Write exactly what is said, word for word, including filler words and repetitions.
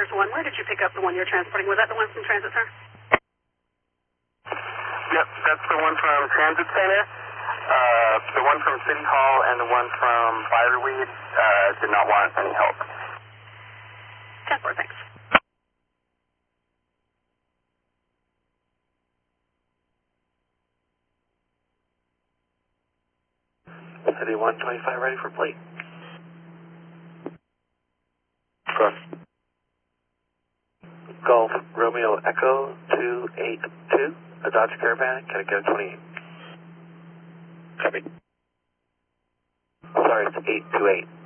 There's one. Where did you pick up the one you're transporting? Was that the one from Transit Center? Yep, that's the one from Transit Center. Uh, the one from City Hall and the one from Fireweed uh, did not want any help. ten four, thanks. City one twenty-five ready for plate. Trust. Golf Romeo Echo two eight two, a Dodge Caravan, can I get a twenty-eight? Copy. Sorry, it's eight two eight.